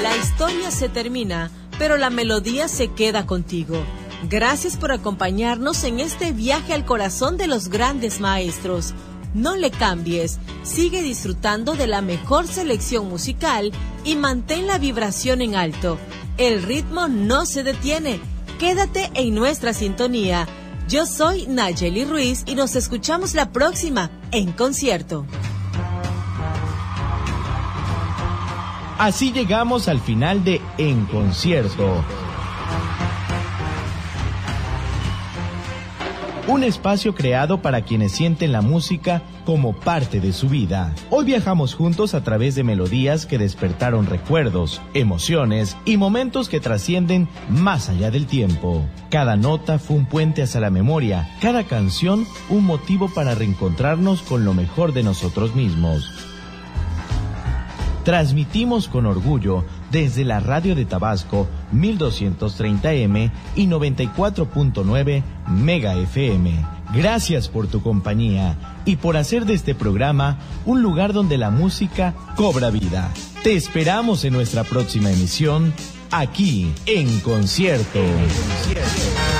La historia se termina, pero la melodía se queda contigo. Gracias por acompañarnos en este viaje al corazón de los grandes maestros. No le cambies, sigue disfrutando de la mejor selección musical y mantén la vibración en alto. El ritmo no se detiene. Quédate en nuestra sintonía. Yo soy Nayeli Ruiz y nos escuchamos la próxima en concierto. Así llegamos al final de En Concierto. Un espacio creado para quienes sienten la música como parte de su vida. Hoy viajamos juntos a través de melodías que despertaron recuerdos, emociones y momentos que trascienden más allá del tiempo. Cada nota fue un puente hacia la memoria, cada canción un motivo para reencontrarnos con lo mejor de nosotros mismos. Transmitimos con orgullo desde la radio de Tabasco 1230M y 94.9 Mega FM. Gracias por tu compañía y por hacer de este programa un lugar donde la música cobra vida. Te esperamos en nuestra próxima emisión, aquí en Concierto.